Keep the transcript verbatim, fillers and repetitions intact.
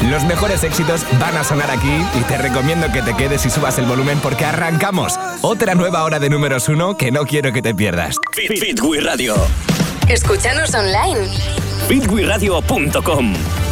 Los mejores éxitos van a sonar aquí y te recomiendo que te quedes y subas el volumen porque arrancamos. Otra nueva hora de números uno que no quiero que te pierdas. Fit, Fit We Radio. Escúchanos online. fit we radio punto com